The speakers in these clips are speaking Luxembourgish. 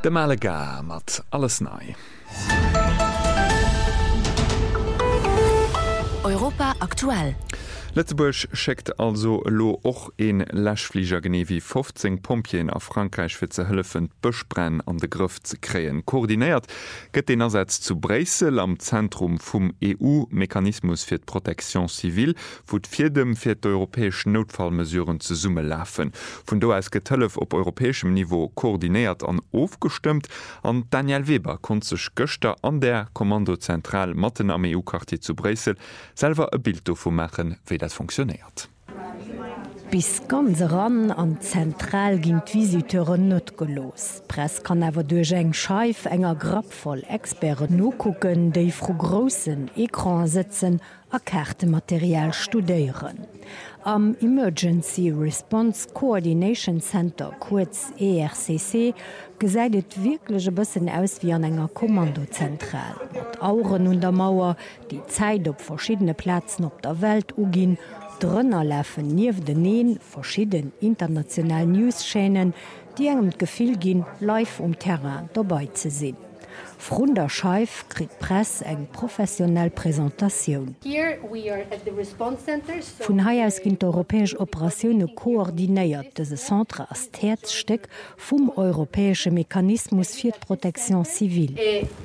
De Malaga mat alles nei. Europa aktuell. Lützeburg schickt also lo och en Läschflieger gene wie 15 Pompien a Frankreich fir ze hëllefen Bëschbrenn an de Griff ze kreen. Koordiniert gëtt den ersetz zu Bresel am Zentrum vum EU-Mechanismus fir d Protektion zivil, wo d'Vierdem fir d'europäesch Notfallmesuren ze summe läfen. Vun do als Getëllef op europäeschem Niveau koordiniert an aufgestimmt, an Daniel Weber kon sech Göster an der Kommandozentral Matten am EU-Quartier zu Bresel selber e Bild vu machen, wie das funktioniert. Bis ganz ran an zentral ginint Visiteuren net gelos. Press kann awer duch eng Scheif enger grappvoll Experen nokucken, déi fro grossen Ekran sitzen a Kärtematerial studéieren. Am Emergency Response Coordination Center, kurz ERCC, gesäidet wirklichge bëssen aus wie an enger Kommandozentral. Mat Auren und der Mauer, die Zeit op verschiedene Plätzen op der Welt ugin, drënner läffen nieef deneen verschieden international Newsschenen, die engem Gefil ginn live Terrain dabei ze sinn. Frun der Scheif krit Press eng professionell Präsentatiun. Vun Haiiers ginint europäesch Operationioune koordinéiert dese Centre as Herzsteck vum europäesche Mechanismus fir d Protektion zivil.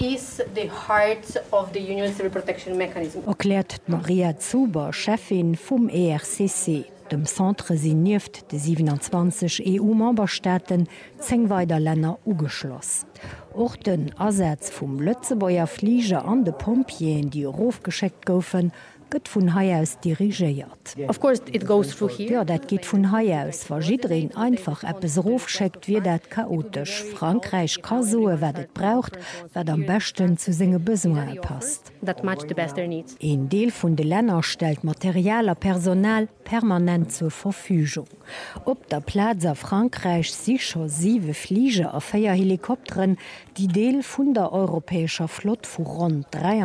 Erklärt Maria Zuber, Chefin vum ERCC. Dem Centre sinn nieft de 27 EU-Memberstaaten 10 weider Länner ugeschloss. Och den Ersatz vum Lützebauer Flieger an de Pompien, die rofgescheckt goufen, gëtt vun Haiier dirigéiert. Ja, dat geht vun Haiier aus, war jidreen einfach Appes rofscheckt, wie dat chaotisch. Frankreich kann soe, wat et braucht, wat am besten zu senge Besoin passt. Ein Deel vun de Länner stellt materialer Personal permanent zur Verfügung. Op der Plaza Frankreich sicher 7 Flieger a 4 Helikopteren, die Deel vun der europäescher Flot vu rund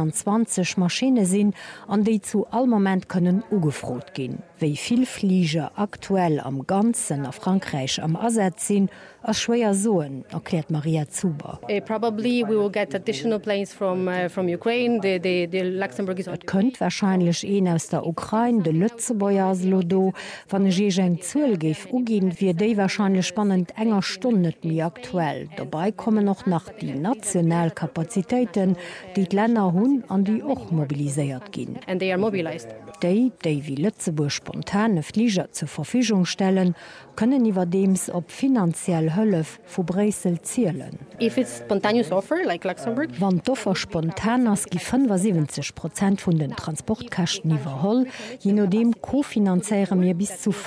23 Maschine sinn, an déi zu all moment können ugefrot gin. Wéi viel Flieger aktuell am ganzen a Frankreich am Ersatz sinn, as schwéier soen, erklärt Maria Zuber. Probably we will get additional planes from Ukraine. The Luxembourg is. Et kënnt wahrscheinlich een aus der Ukraine, de Lützebauer Lodo, wann eng Zuel geif ugin, wie déi wahrscheinlich spannend enger stundet mi aktuell. Dabei kommen noch nach die Nationalkapazitéiten, die d'Länner hunn an die och mobiliséiert ginn. And they are mobilized. Déi wie Lützeburg spontane Flieger zur Verfügung stellen, können iwwerdeems op finanziell Hëllef vu Bresel zielen. If it's spontaneous offer, like Luxembourg, wann d'Offer spontan ass gi 75% vun den Transportkachten iwwerholl, je nodem kofinanzéiere mir bis zu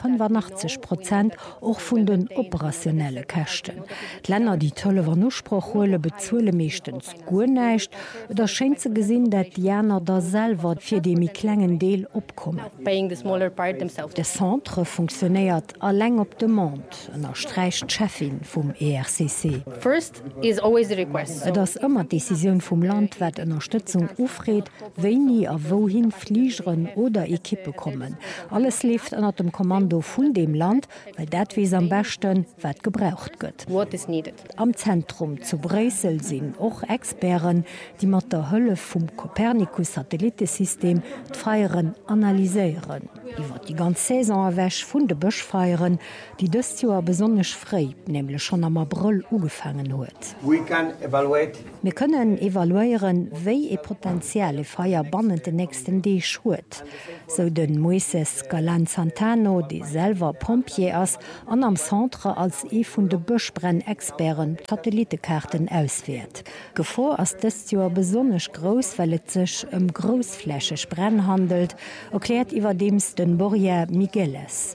85% och vun den operationelle Kächten. D'Länner, die tolle Wanusproch hole, bezuele meeschtens guerneicht, oder schenkt ze gesinn, dat Janer derselwer fir de mi klengen Deel opkommen. Paying the smaller part themselves. De Centre funktioniert alleng op Demont, en erstreicht Chefin vum ERCC. First is always the request. Et ass ëmmer Decision vum Land wat Unterstützung ufreet, wéi a wohin Fliegeren oder Ekippe kommen. Alles lieft ënner dem Kommando vun dem Land, weil dat wies am besten wat gebraucht gëtt. What is needed? Am Zentrum zu Bresel sinn och Experen, die mat der Hëlle vum Copernicus-Satellitesystem d'Feieren analyseieren. Iwer die ganz Saison awäch vun de Bëschfeieren, die dëst Joer besonnech fré, nämlich schon am April ugefangen huet. Wir können evaluieren, wéi e potenzielle Feier bannen den nächsten Dee schuet. So den Moises Galant Santano, die selber Pompier ass, an am Centre als vun de Bëschbrenn-Experen Satellitekarten auswählt. Gefor ass dëst Joer besonnech gross, weil et sech grossflächech Brenn handelt, erklärt iwwerdems den Borja Migueles.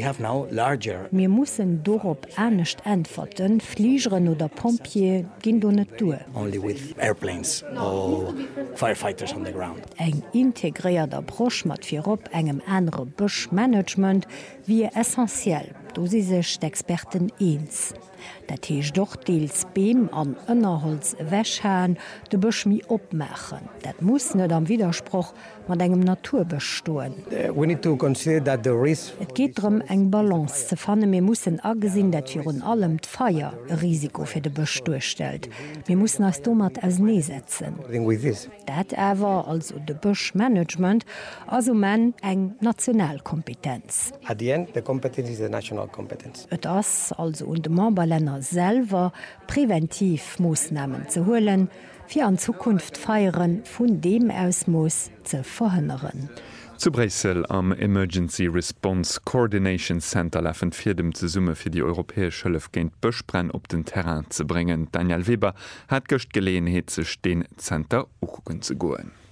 Wir mussen dorop ernstcht antworten, Fliegeren oder Pompier ginn do net due. Eng integréiert Approch mat firop engem enre Buschmanagement wie essentiell. Do si sech d'Experten eens. Dat hiech doch deels Beem an ënnerholz wäschhäen de Bëch mi opmechen. Dat muss net am Widerspruch mat engem Natur bestoen. Et geht drum eng Balance ze fannen, mir mussssen agesinn, dat fir un allem d'Feier e Risiko fir de Bëch durchstel. Wir mussssen as Domat as nee setzen. Dat ewer also de Bushmanagement also man eng Nationalkompetenz. Et ass also und de Memberlänner selber präventiv Moosnahmen zu holen, fir an Zukunft feieren vun dem Ausmoos ze verhënneren. Zu Brüssel am Emergency Response Coordination Center läffen vierdem ze Summe fir die europäesche Hëllef géint Bëchbrenn op den Terrain ze bringen. Daniel Weber hat gëcht Geleenheet sech den Center ugucken ze goen.